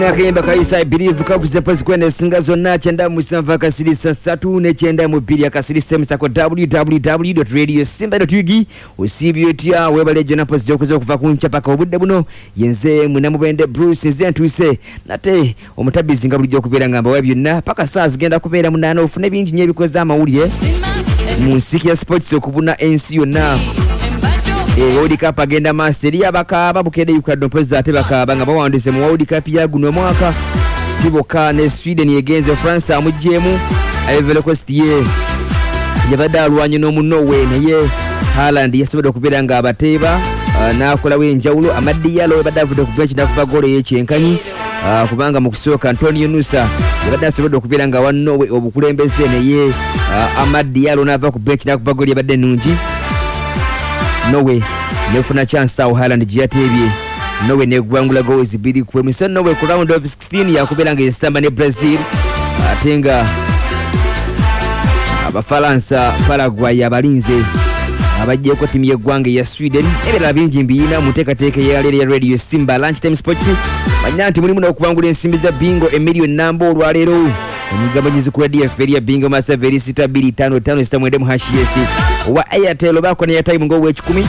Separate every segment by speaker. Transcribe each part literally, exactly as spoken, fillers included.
Speaker 1: Akayimba kaisa I believe kavuze pozi kwene singa zonna chenda musanva kasirisa satu ne chenda mu bili akasirisa misako w w w dot radio simba dot u g osibyotia webale jona pozi jokuzo kuva kuncha paka obudde buno yenze munamubende Bruce nze ntuse nate omutabizi nga bulijjo kubeera ngamba webyonna paka saa zigenda kubeera munana ofune bingi nye bikoza amawulire mu nsiki ya sports okubuna ensi yonna. E World Cup agenda maseri abakaba bukede yukaddo poza ate bakaba nga bawandise mu World Cup ya guno mwaka siboka ne Sweden yegenze France amujjemu Ivory Coast ye yabadde alwanye n'omunowe naye Haaland yasobola okubeera nga abateeba uh, nakola wenjawulo Amadi Yalo yabadde avudde ku bench nakuva golo y'ekyenkanyi uh, kubanga mu kusooka Antonio Nusa yabadde asobola okubeera nga wannowe obukulembeze naye uh, Amadi Yalo n'ava ku bench nakuva golo yabadde nungi. Nowe nefuna chance awo Haaland jiyatebye Nowe negwangula goals biri ku emisa Nowe ku round of sixteen yakubera nga esamba ne Brazil atenga abafalansa Paraguay abalinze abajje ko timu y'eggwanga ya Sweden ebera bingi mbiyina muteekateeka ya ya Radio Simba Lunchtime Sports banyanti mulimu n'okubangula ensimbi za bingo emillion namba olwaleero emigabanyizi ku D F L ya bingo masa veri sita bili tano tano sita mwende muhashiyesi wa Airtel bako ne airtime ngo w'ekikumi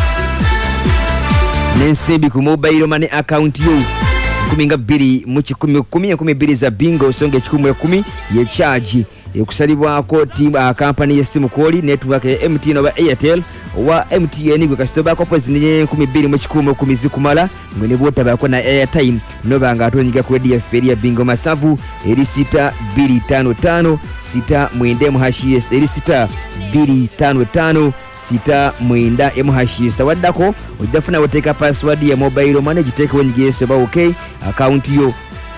Speaker 1: n'ensimbi ku mobile money account yo kumi nga bbiri mu kikumi kumi enkumi bbiri za bingo songa ekikumi ekumi ye charge ekusalibwako team a company yesimu koli network ya M T N oba Airtel wa M T N gwe kasobako pozi ne enkumi bbiri mu kikumi ekumi zikumala ngene bota bako na airtime nobanga atonyiga ku D F L ya bingo masavu eri sita bili tano tano sita mwende muhashiyesi eri sita bili tano tano sita mwenda muhashiyesi waddako ojjafuna woteka password ya mobile money giteke wenyigeso ba okay account yo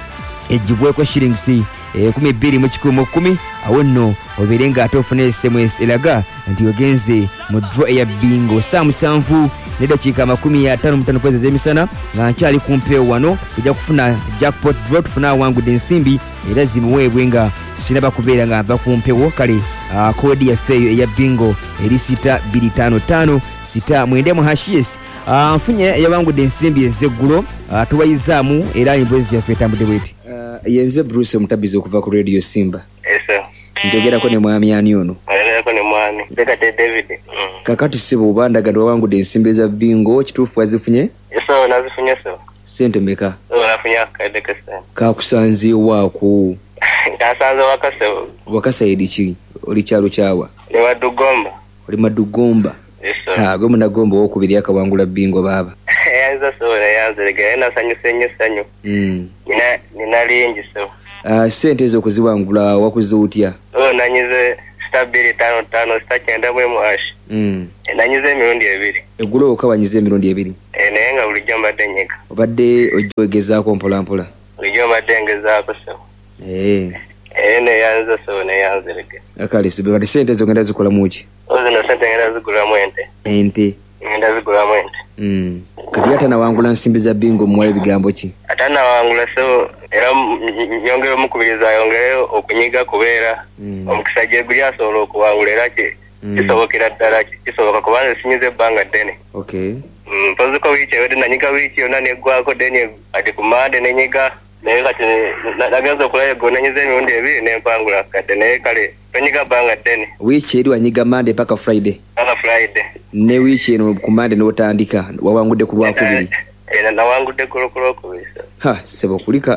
Speaker 1: ejibweko shillings e kumi bbiri mu kikumi ekumi awonno oberenga atofuna S M S elaga nti ogenze mu draw ya bingo saa musanvu ne dakiika makumi ataano mu ttaano kwezi z'emisana nga nkyali kumpeewo wano tujja kufuna jackpot draw tufuna awangudde ensimbi era zimuweebwe nga sinaba kubeera nga ava kumpeewo kale uh, kodi yaffe eyo eya bingo eri sita bili tano tano sita mwende muhashiyesi uh, nfunye yawangudde ensimbi ez'eggulo uh, tuwayizaamu era emboozi yaffe etambudde bweti. Uh, yenze Bruce omutabizi okuva ku Radio Simba.
Speaker 2: Yes sir.
Speaker 1: Njogerako ne mwami ani ono?
Speaker 2: Njogerako ne mwami Bekate David. Mm.
Speaker 1: Kakati sibo bandaga ndo wawangudde ensimbi za bingo kituufu wazifunye?
Speaker 2: Yes sir, nazifunye sir.
Speaker 1: Sente meka?
Speaker 2: Oh, nafunye akade kasa.
Speaker 1: Kakusanzi wako.
Speaker 2: Kasanze wakase.
Speaker 1: Wakasaidi ki? Oli kyalo kyawa?
Speaker 2: Ni Madugomba.
Speaker 1: Oli Madugomba.
Speaker 2: Yes sir.
Speaker 1: Ha, gwe munagomba okubiri akawangula bingo baba.
Speaker 2: Yanza sora yanza rega na sanyu senyu sanyu.
Speaker 1: Mm.
Speaker 2: Nina nina lingi so.
Speaker 1: Ah, sente zo kuziwangula wakuzuutya?
Speaker 2: Oh, nanyize stabili tano tano stakenda mwe muash.
Speaker 1: Mm.
Speaker 2: E, nanyize emirundi ebiri.
Speaker 1: Egulo okabanyize emirundi ebiri.
Speaker 2: E, nayenga bulijjo mbadde nyeka.
Speaker 1: Obadde ojjogezaako mpola mpola.
Speaker 2: Bulijjo mbadde ngezaako so.
Speaker 1: Eh.
Speaker 2: Eh, ne yanza so ne yanza rega.
Speaker 1: Akali sibe bali sente zo ngenda zikola muki?
Speaker 2: Ozo no sente ngenda zigula mwente.
Speaker 1: Ente.
Speaker 2: Ngenda zigula mwente.
Speaker 1: Mm. Kati ata na wangula nsimbi za bingo mwaye bigambo ki?
Speaker 2: Ata na wangula so era nyongero mukubiriza yongere okunyiga kubeera mm. omukisa gye guli asobola okuwangula era kisobokera ddala kisoboka kubanga sinyize ebbanga ddene.
Speaker 1: Okay.
Speaker 2: Mm, mpozi ko wiiki ewedde nanyiga wiiki yonna neggwako deni ati ku Monday nenyiga naye kati nagenza okulaba ego nanyiza emirundi ebiri nempangula kati naye kale tonyiga bbanga ddene.
Speaker 1: Wiiki eri wanyiga Monday paka Friday?
Speaker 2: Paka Friday.
Speaker 1: Ne wiiki eno ku Monday n'otandika wawangudde ku Lwakubiri?
Speaker 2: Era nawangudde ku Lwakubiri.
Speaker 1: Ha, sebo kulika.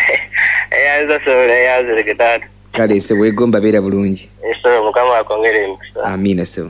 Speaker 2: Eyanza so eyanza leketatu.
Speaker 1: Kale sebo egomba beera bulungi.
Speaker 2: Eso mukama akongere emikisa.
Speaker 1: Amina sebo.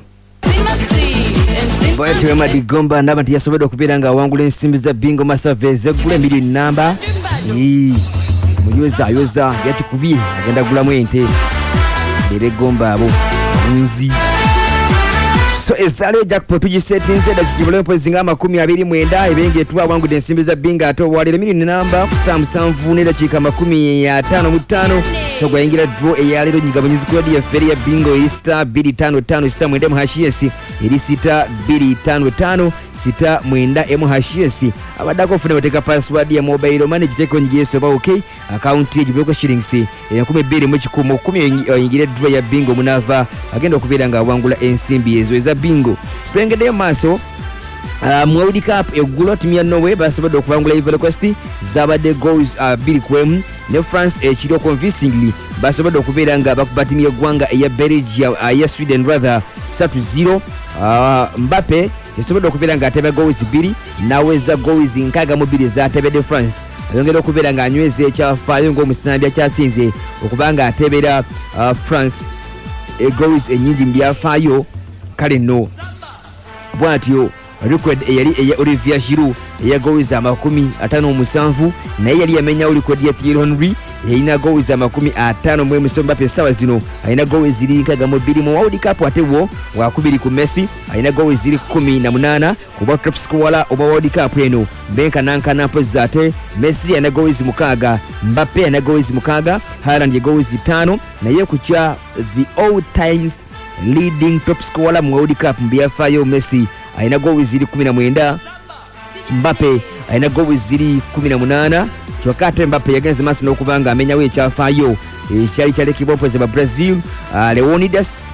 Speaker 1: Bwete wema digomba ndaba nti yasobola okubeera nga awangula ensimbi za bingo masaveze gula milioni namba. Ee. Muyoza yoza yakikubye agenda gulamu ente. Bere gomba abo. Nzi. So ezale jackpot tugisetinze da kibule pozi nga makumi abiri mwenda ebenge tuwa wangu de ensimbi za binga ato walire milioni namba kusa musanvu ne dakika makumi atano mu ttano so gwayingira draw eyalero nyigabanyizi ku D F L ya bingo ista bili tano tano sita mwenda muhashiyesi eri sita bili tano tano sita mwenda muhashiyesi abadako funa bateka password ya mobile money kiteko nyigeso ba okay account ye jibeko shillings yakumi bili mu kikumu kumi oyingire draw ya bingo munava agenda okubeera nga wangula ensimbi ezo eza bingo twengede maso Uh, mu World Cup eggulo timu ya Norway basobodde okubangula Ivory Coast zabadde goals bbiri ku emu ne France ekiro convincingly basobodde okubeera nga bakuba timu y'eggwanga eya Belgium uh, ya Sweden rather three zero. uh, Mbappe yasobodde okubeera nga ateba goals bbiri naweza goals nkaaga mu bbiri zatebedde France ayongera okubeera nga anyweza ekyafaayo ng'omusambi akyasinze okuba nga atebera uh, France e goals ennyingi mu byafaayo. Kale nno bw'atyo record eyali eya Olivier Giroud eya goals amakumi ataano mu musanvu naye yali yamenya record ya Thierry Henry yalina goals amakumi ataano mu emu. Mbappe sawa zino alina goals ziri nkaaga mu bbiri mu World Cup ate wo wakubiri ku Messi alina goals ziri kumi na munaana kuba top scorer oba World Cup eno benkanankana mpozi ate Messi alina goals mukaaga Mbappe alina goals mukaaga Haaland ya goals ttaano naye ku kya the all times leading top scorer mu World Cup mu byafaayo Messi alina goals ziri kumi na mwenda Mbappe alina goals ziri kumi na munaana kyokka ate Mbappe yagenze maaso n'okuba nga amenyawo ekyafaayo ekyali kyalekibwa opoze ba Brazil uh, Leonidas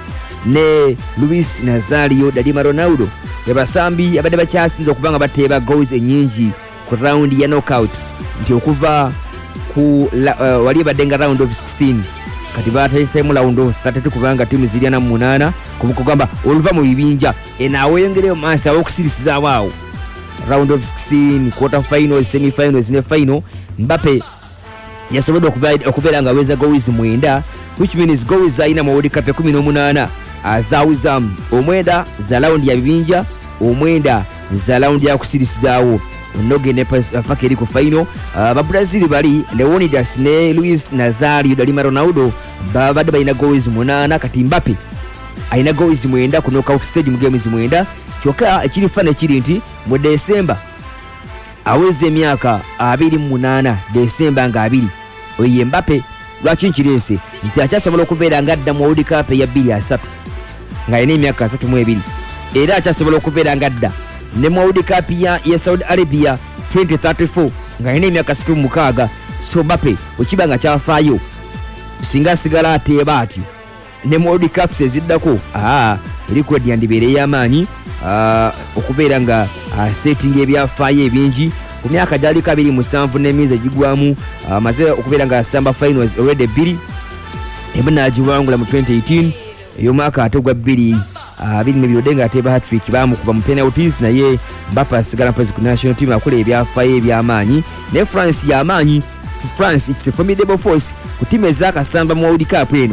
Speaker 1: ne Luis Nazario da Lima Ronaldo bebasambi abadde bakyasinza okuba nga bateeba goals ennyingi ku round ya knockout nti okuva ku uh, wali badde nga round of sixteen kati bateesemu round of thirty-two kubanga timu ziri ana mu munaana kubukugamba oluva mu bibinja enaaweeyongereyo maaso aw'okusirisizaawo awo round of sixteen, quarter finals, semi finals ne final. Mbappe yasobodde okubeera nga aweza goals mwenda, which means goals alina mu World Cup kumi n'omunaana azawuza omwenda za round ya bibinja, omwenda za round ya kusirisizaawo onoge ne paka eri ku final. Uh, ba Brazil bali Leonidas ne Luis Nazario da Lima Ronaldo babadde balina goals munaana, kati Mbappe alina goals mwenda ku knockout stage mu games mwenda. Kyokka ekiri fana ekiri nti mu December aweze emyaka abiri mu munaana, December nga abiri oye Mbappe lwaki nkirese nti akyasobola okubeera nga adda mu World Cup ya bbiri asatu nga alina emyaka asatu mu ebiri, era akyasobola okubeera nga adda ne mu World Cup ya, ya Saudi Arabia twenty thirty-four nga alina emyaka asatu mu mukaaga. So Mbappe okiba nga kyafaayo singa asigala ateeba atyo ne mu World Cups eziddako, aa record yandibeere y'amaanyi uh, okubeera nga uh, setting ebyafaayo ebingi ku myaka gyali kabiri musanvu n'emyezi egigwamu. amaze uh, okubeera nga asamba finals already ebbiri, emu n'agiwangula mu twenty eighteen ey'omwaka ate gwa bbiri abiri n'ebiri nga ateeba hat-trick baamukuba mu penalties, naye Mbappe asigala mpozi ku national team akola ebyafaayo eby'amaanyi. ne France y'amaanyi, France it's a formidable force ku timu ezakasamba mu World Cup eno.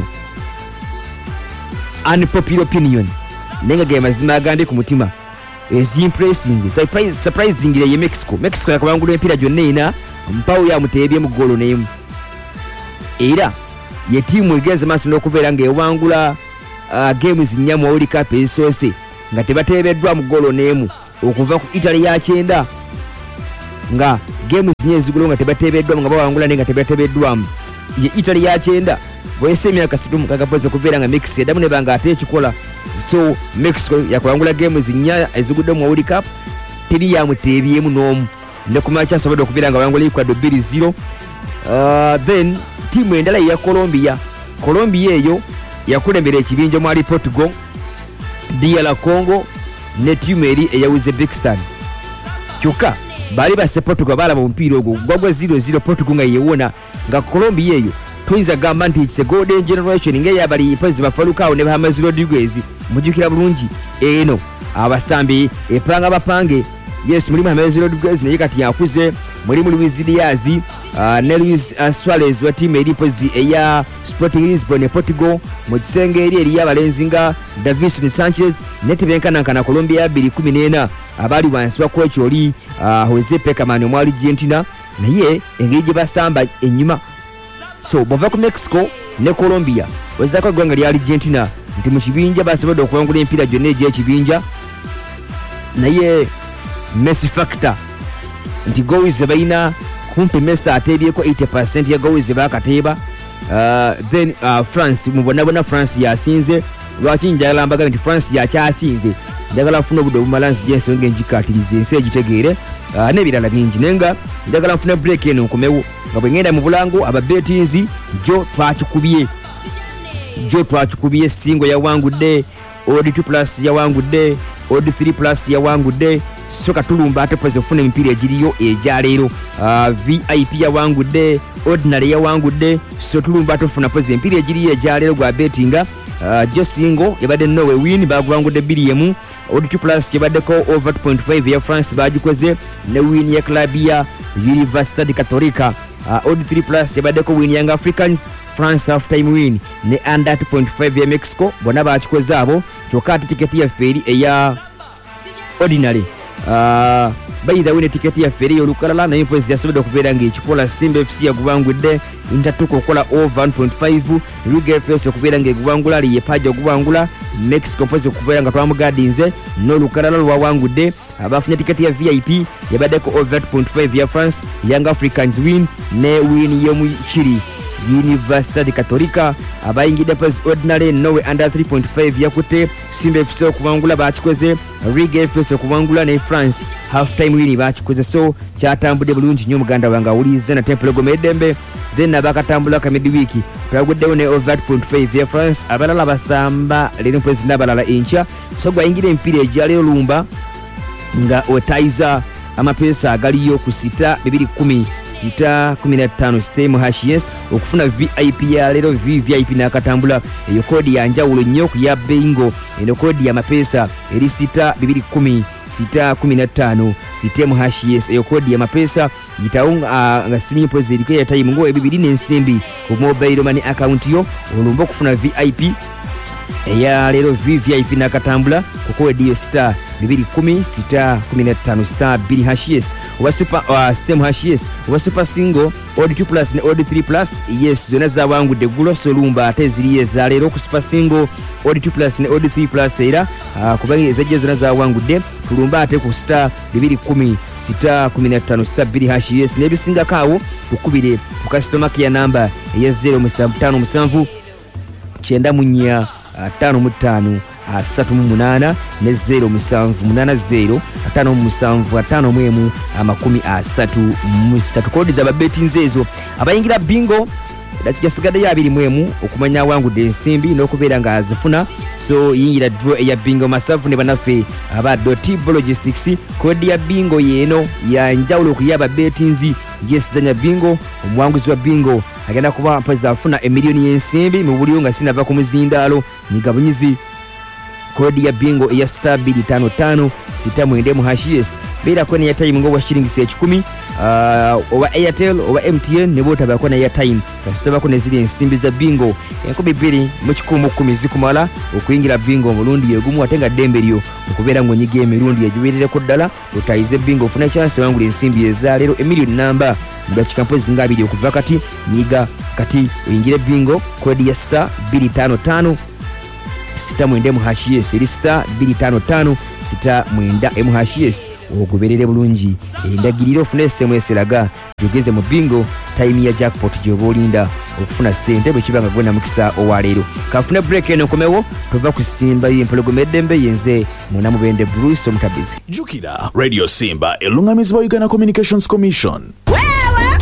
Speaker 1: Unpopular opinion nenga ge mazima agande ku mutima ezimpressinze surprise surprising ye Mexico Mexico yakabangula empira gyonna ina mpawo ya mutebye mu golo n'emu, era ye timu egenze maaso n'okubeera nga ewangula uh, games nnya mu World Cup ezisoose nga tebateebeddwa mu golo n'emu okuva ku Italy ya kyenda, nga games nnya ezigulo nga tebateebeddwa nga bawangula nenga tebateebeddwamu. ye Italy ya kyenda bwese emyaka asatu mukaaga poza okubeera nga Mexico eddamu ne banga ate ekikola. So Mexico yakulangula games nnya ezigudde mu World Cup teri yamuteebyemu n'omu, ne kumakya asobodde okubeera nga wangula Ecuador two zero. Uh, then timu endala ya Colombia Colombia eyo yakulembera ekibinja mwali Portugal, D R Congo ne timu eri eya Uzbekistan. Kyokka bali base Portugal balaba omupiira ogwo gwagwa zero zero, Portugal nga yewona, nga Colombia eyo tuyinza gamba nti it's a golden generation ng'eyabali pozi Bafalukao ne James Rodriguez mujjukira bulungi eno abasambi epanga bapange. Yes, mulimu James Rodriguez naye kati yakuze, mulimu Luis Diaz uh, ne Luis uh, Suarez wa timu eri pozi eya Sporting Lisbon ne Portugal. mu kisenge eri eri abalenzi nga Davison Sanchez ne tebenkanankana Colombia ya bbiri kumi n'ena abali wansi wa coach oli uh, Jose Pekerman omwali Argentina, naye engeri gye basamba ennyuma. So bova ku Mexico ne Colombia wezako gwanga lya Argentina nti mu kibinja basobodde okuwangula empira gyonna egy'ekibinja, naye Messi factor nti goals balina kumpi Messi ateebyeko eighty percent ya goals bakateeba. Uh, then uh, France mubonabona France yasinze, lwaki njagala mbaga nti France yakyasinze njagala nfuna obudde obumalansi gyensonga enjikatirize ensi egitegeere uh, n'ebirala bingi, nenga njagala nfuna break eno nkomewo nga bwe ngenda mu bulango ababetinzi jo twakikubye jo twakikubye singo yawangudde, Odi two plus yawangudde, odd three plus yawangudde soka tulumba ate poze ofuna emipiira egiriyo egya leero. uh, V I P yawangudde, ordinary yawangudde, so tulumba ate ofuna poze emipiira egiriyo egya leero gwa bettinga. Uh, Josingo yabadde Norway win bagwangudde bbiri emu. Odd two plus yabaddeko over two point five ya France bagikoze ne win ya club ya Universidad Católica. Uh, odd three plus yabaddeko win Young Africans, France half time win ne under two point five ya Mexico bonna bakikoze abo. Kyokka ate tiketi ya feri eya ordinary uh, by the way tiketi ya feri y'olukalala naye mpozi yasobodde okubeera ng'ekikola. Simba F C yagubangudde Intatuko okola over one point five, Liga F S okubeera ng'egubangula, Liyepaja ogubangula, Mexico mpozi okubeera nga twamugadinze n'olukalala lwawangudde. Abafunye tiketi ya V I P yabaddeko over two point five ya France, Young Africans win ne win y'omukiri Universidad Católica. Abayingidde pozi ordinary Norway under three point five yakutte Simba F C okubangula bakikoze, Liga F S okubangula ne France half time win bakikoze. So kyatambudde bulungi nnyo muganda wange awulize na Temple Gomedembe. Then abakatambula ka midweek twaguddewo ne over two point five ya France, abalala basamba leero pozi n'abalala enkya. So gwayingira emipiira egya leero lumba nga otaiza amapeesa agaliyo ku sita bibiri kumi sita kumi na ttaano stem hashes okufuna V I P ya leero. V I P n'akatambula eyo kodi ya njawulo nnyo ku ya bingo, eno kodi ya mapeesa eri sita bibiri kumi sita kumi na ttaano stem hashes eyo kodi ya mapeesa yitawo uh, nga siminyi pozi eriko ya time ngo ebibiri n'ensimbi ku mobile money account yo olumba okufuna V I P eya leero. V I P n'akatambula ku kodi yo star bibiri kumi sita kumi na ttaano star bbiri hashes oba super uh, stem hashes oba super single odd two plus ne odd three plus. Yes, zona zawangudde gulo solumba ate ziriye eza leero ku super single odd two plus ne odd three plus era uh, kubanga ezajja zona zawangudde tulumba ate ku star bibiri kumi sita kumi na ttaano star bbiri hashes n'ebisingako awo tukubire ku customer care number eya zero musanvu ttaano musanvu kyenda mu nnya ttaano mu ttaano asatu mu munaana ne zero musanvu munaana zero ataano mu musanvu ataano mu emu amakumi asatu mu ssatu. Kodi za babetinze ezo abayingira bingo dakigasigadde ya abiri mu emu okumanya awangudde ensimbi n'okubeera nga azifuna. So yingira draw eya bingo masavu ne banaffe aba Dotibo Logistics. Kodi ya bingo yeeno ya njawulo okuyaba betinzi. Yes, zanya bingo omuwanguzi wa bingo agenda kuba mpaza afuna emiliyoni y'ensimbi mu buliyo nga sinava ku muzindaalo nigabunyizi. Kodi ya bingo eya star bbiri ttaano ttaano sita mwenda mu hashes beera kone ya time ngo wa shilingi ekikumi uh, oba Airtel oba M T N ne botaba kone ya time kasitaba kone ziri ensimbi za bingo enkubi bbiri mu kikumu kumi zikumala okuyingira bingo omulundi yegumu atenga dembe lyo okubeera ng'onyiga emirundi egiwerereko ddala otayize bingo ofuna chance wangula ensimbi eza leero emiliyoni namba ndakika mpozi nga abiri okuva kati nyiga kati oyingire bingo. Kodi ya star bbiri ttaano ttaano sita mwenda mu hashes eri star bbiri ttaano ttaano sita mwenda mu hashes ogoberere bulungi endagiriro ofuna S M S eraga yogeze mu bingo time ya jackpot gyoba olinda okufuna ssente bwe kiba nga gwena mukisa owaleero. Kafuna break eno komewo tova ku Simba y'empologomedembe yenze munamubende Bruce omutabizi.
Speaker 3: Jukira Radio Simba elungamizibwa Uganda Communications Commission.